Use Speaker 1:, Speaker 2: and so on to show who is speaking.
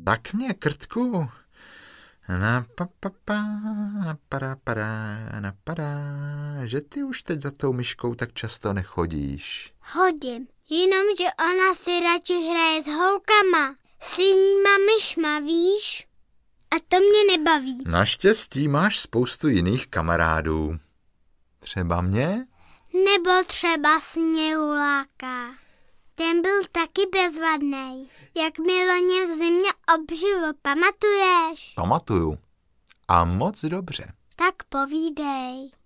Speaker 1: Tak mě, Krtku, napadá, že ty už teď za tou myškou tak často nechodíš.
Speaker 2: Chodím, jenomže ona si radši hraje s holkama, s jinýma myšma, víš? A to mě nebaví.
Speaker 1: Naštěstí máš spoustu jiných kamarádů. Třeba mě?
Speaker 2: Nebo třeba Sněhuláka. Ten byl taky bezvadnej. Jak mi loni v zimě obžilo, pamatuješ?
Speaker 1: Pamatuju. A moc dobře.
Speaker 2: Tak povídej.